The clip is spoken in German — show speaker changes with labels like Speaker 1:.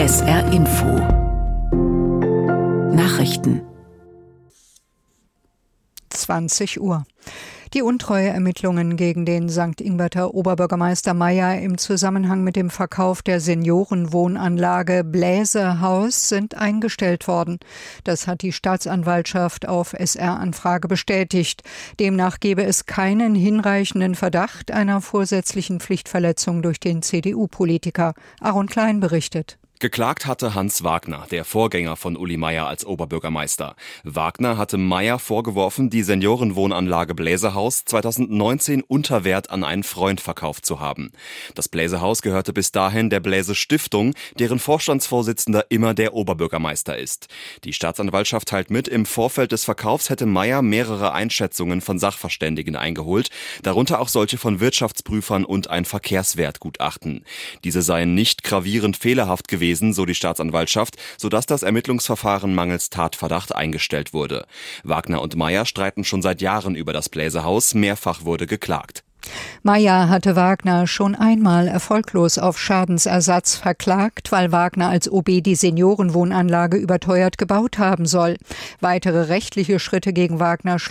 Speaker 1: SR Info Nachrichten
Speaker 2: 20 Uhr. Die Untreueermittlungen gegen den St. Ingberter Oberbürgermeister Mayer im Zusammenhang mit dem Verkauf der Seniorenwohnanlage Bläsehaus sind eingestellt worden. Das hat die Staatsanwaltschaft auf SR-Anfrage bestätigt. Demnach gebe es keinen hinreichenden Verdacht einer vorsätzlichen Pflichtverletzung durch den CDU-Politiker. Aaron Klein berichtet.
Speaker 3: Geklagt hatte Hans Wagner, der Vorgänger von Uli Mayer als Oberbürgermeister. Wagner hatte Mayer vorgeworfen, die Seniorenwohnanlage Bläsehaus 2019 unter Wert an einen Freund verkauft zu haben. Das Bläsehaus gehörte bis dahin der Bläse Stiftung, deren Vorstandsvorsitzender immer der Oberbürgermeister ist. Die Staatsanwaltschaft teilt mit, im Vorfeld des Verkaufs hätte Mayer mehrere Einschätzungen von Sachverständigen eingeholt, darunter auch solche von Wirtschaftsprüfern und ein Verkehrswertgutachten. Diese seien nicht gravierend fehlerhaft gewesen, so die Staatsanwaltschaft, sodass das Ermittlungsverfahren mangels Tatverdacht eingestellt wurde. Wagner und Mayer streiten schon seit Jahren über das Bläsehaus, mehrfach wurde geklagt.
Speaker 2: Mayer hatte Wagner schon einmal erfolglos auf Schadensersatz verklagt, weil Wagner als OB die Seniorenwohnanlage überteuert gebaut haben soll. Weitere rechtliche Schritte gegen Wagner